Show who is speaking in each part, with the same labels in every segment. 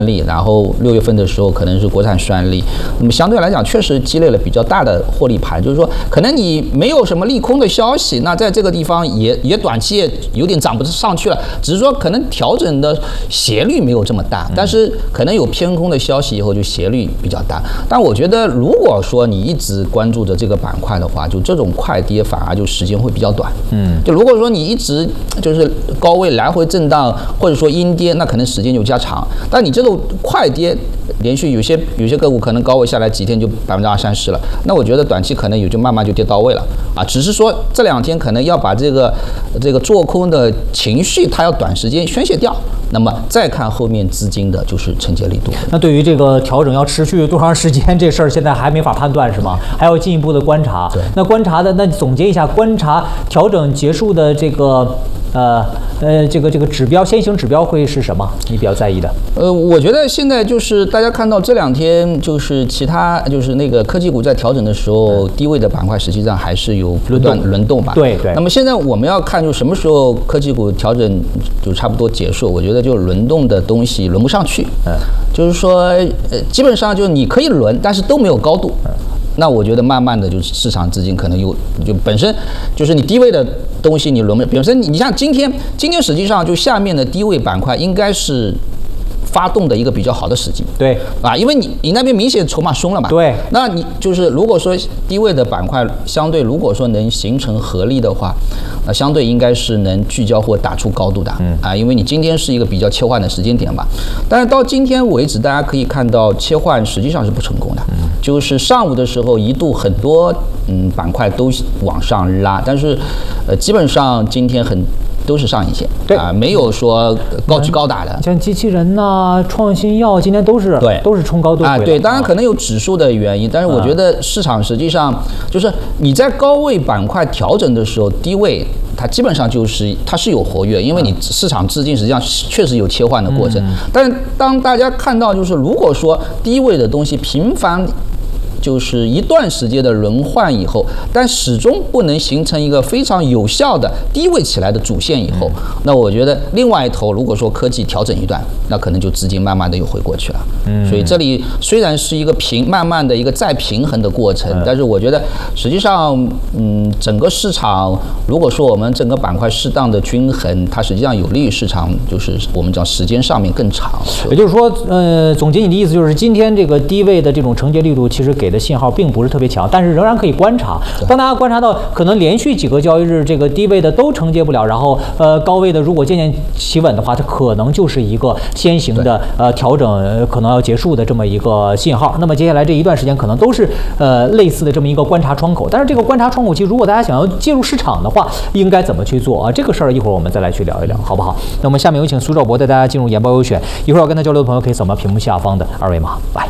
Speaker 1: 利，然后6月份的时候可能是国产顺利，那么相对来讲确实积累了比较大的获利盘，就是说可能你没有什么利空的消息，那在这个地方也短期也有点涨不上去了，只是说可能调整的斜率没有这么大，但是可能有偏空的消息以后就斜率比较大。但我觉得如果说你一直关注着这个板块的话，就这种快跌反而就时间会比较短。就如果说你一直就是高位来回震荡，或者说阴跌，那可能时间就加长。但你这种快跌，连续有些个股可能高位下来几天就20%-30%了，那我觉得短期可能也就慢慢就跌到位了啊。只是说这2天可能要把这个做空的情绪，它要短时间宣泄掉。那么再看后面资金的就是承接力度。
Speaker 2: 那对于这个调整要持续多长时间这事儿，现在还没法判断是吗？还要进一步的观察。
Speaker 1: 对。
Speaker 2: 那观察的，那总结一下，观察调整结束的这个这个指标，先行指标会是什么？你比较在意的？
Speaker 1: 我觉得现在就是大家看到这2天，就是其他就是那个科技股在调整的时候，低位的板块实际上还是有不断轮动吧。
Speaker 2: 对。
Speaker 1: 那么现在我们要看，就什么时候科技股调整就差不多结束？我觉得就轮动的东西轮不上去。就是说基本上就你可以轮，但是都没有高度。那我觉得慢慢的就市场资金可能就本身就是你低位的东西你轮不，本身你像今天实际上就下面的低位板块应该是发动的一个比较好的时机。
Speaker 2: 对
Speaker 1: 啊，因为你那边明显筹码松了嘛。
Speaker 2: 对。
Speaker 1: 那你就是如果说低位的板块相对如果说能形成合力的话，相对应该是能聚焦或打出高度的。因为你今天是一个比较切换的时间点吧。但是到今天为止，大家可以看到切换实际上是不成功的。就是上午的时候一度很多板块都往上拉，但是基本上今天都是上影线。
Speaker 2: 对
Speaker 1: 没有说高居高打的。
Speaker 2: 像机器人呐、创新药今天都是冲高都回来。
Speaker 1: 对，当然可能有指数的原因，但是我觉得市场实际上就是你在高位板块调整的时候，低位它基本上就是它是有活跃，因为你市场资金实际上确实有切换的过程。但是当大家看到就是如果说低位的东西频繁就是一段时间的轮换以后，但始终不能形成一个非常有效的低位起来的主线以后，那我觉得另外一头如果说科技调整一段，那可能就资金慢慢的又回过去了。所以这里虽然是一个慢慢的一个再平衡的过程，但是我觉得实际上整个市场如果说我们整个板块适当的均衡，它实际上有利于市场，就是我们讲时间上面更长。
Speaker 2: 也就是说总结你的意思就是今天这个低位的这种承接力度其实给的信号并不是特别强，但是仍然可以观察。当大家观察到可能连续几个交易日这个低位的都承接不了，然后高位的如果渐渐企稳的话，它可能就是一个先行的调整可能要结束的这么一个信号。那么接下来这一段时间可能都是类似的这么一个观察窗口。但是这个观察窗口期，如果大家想要介入市场的话，应该怎么去做啊？这个事儿一会儿我们再来去聊一聊，好不好？那我们下面有请苏兆博带大家进入研报优选。一会儿要跟他交流的朋友可以扫描屏幕下方的2维码。来。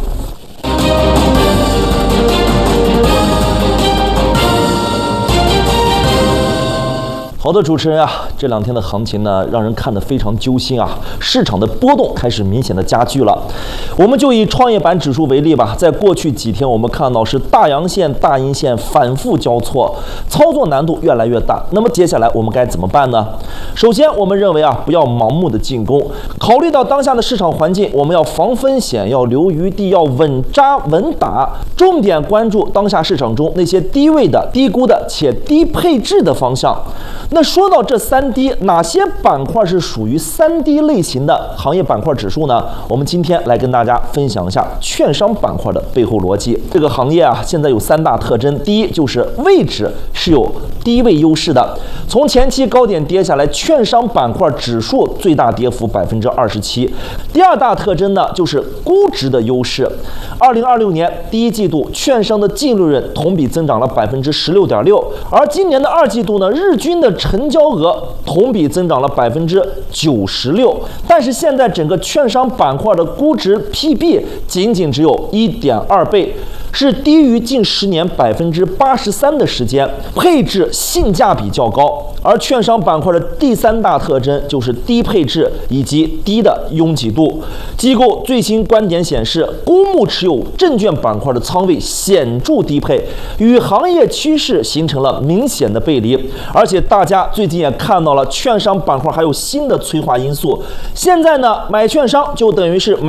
Speaker 3: 好的，主持人啊，这2天的行情呢，让人看得非常揪心啊，市场的波动开始明显的加剧了。我们就以创业板指数为例吧，在过去几天，我们看到是大阳线、大阴线反复交错，操作难度越来越大。那么接下来我们该怎么办呢？首先，我们认为不要盲目的进攻，考虑到当下的市场环境，我们要防风险，要留余地，要稳扎稳打，重点关注当下市场中那些低位的、低估的且低配置的方向。那说到这3D， 哪些板块是属于3D 类型的行业板块指数呢？我们今天来跟大家分享一下券商板块的背后逻辑。这个行业现在有3大特征，第一就是位置是有低位优势的，从前期高点跌下来，券商板块指数最大跌幅27%。第二大特征呢，就是估值的优势。2026年第1季度，券商的净利润同比增长了16.6%，而今年的2季度呢，日均的成交额同比增长了96%，但是现在整个券商板块的估值 PB 仅仅只有1.2倍。 是低于近10年83%的时间，配置性价比较高。而券商板块的第3大特征就是低配置以及低的拥挤度。机构最新观点显示，公募持有证券板块的仓位显著低配，与行业趋势形成了明显的背离。而且大家最近也看到了，券商板块还有新的催化因素。现在呢，买券商就等于是买